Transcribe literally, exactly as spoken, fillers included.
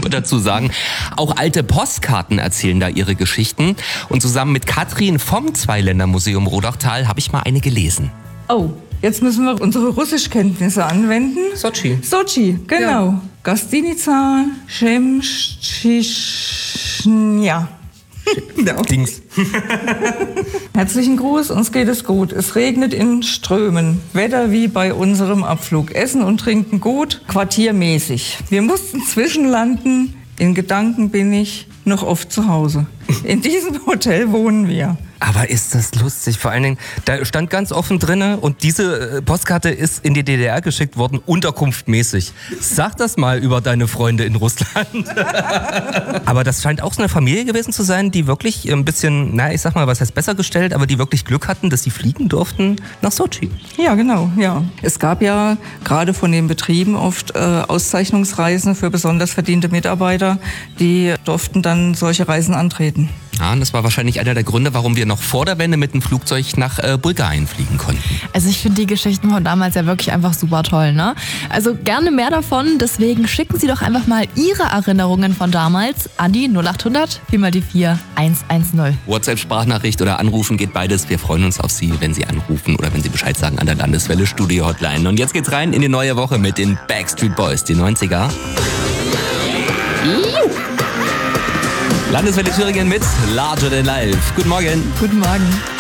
nur dazu sagen. Auch alte Postkarten erzählen da ihre Geschichten. Und zusammen mit Katrin vom Zweiländermuseum Rodachtal habe ich mal eine gelesen. Oh, jetzt müssen wir unsere Russischkenntnisse anwenden. Sochi. Sochi, genau. Ja. Gastinica, Shemshishnya. Ja. Dings. Herzlichen Gruß, uns geht es gut. Es regnet in Strömen. Wetter wie bei unserem Abflug. Essen und Trinken gut, quartiermäßig. Wir mussten zwischenlanden. In Gedanken bin ich noch oft zu Hause. In diesem Hotel wohnen wir. Aber ist das lustig? Vor allen Dingen, da stand ganz offen drinne und diese Postkarte ist in die D D R geschickt worden, unterkunftmäßig. Sag das mal über deine Freunde in Russland. Aber das scheint auch so eine Familie gewesen zu sein, die wirklich ein bisschen, na ich sag mal, was heißt besser gestellt, aber die wirklich Glück hatten, dass sie fliegen durften nach Sochi. Ja, genau, ja. Es gab ja gerade von den Betrieben oft äh, Auszeichnungsreisen für besonders verdiente Mitarbeiter, die durften dann solche Reisen antreten. Ja, und das war wahrscheinlich einer der Gründe, warum wir noch vor der Wende mit dem Flugzeug nach äh, Bulgarien fliegen konnten. Also ich finde die Geschichten von damals ja wirklich einfach super toll, ne? Also gerne mehr davon, deswegen schicken Sie doch einfach mal Ihre Erinnerungen von damals an die null acht hundert vier mal die vier eins eins null. WhatsApp-Sprachnachricht oder anrufen geht beides. Wir freuen uns auf Sie, wenn Sie anrufen oder wenn Sie Bescheid sagen an der Landeswelle Studio Hotline. Und jetzt geht's rein in die neue Woche mit den Backstreet Boys, die neunziger. Landeswelle Thüringen mit Larger Than Life. Guten Morgen. Guten Morgen.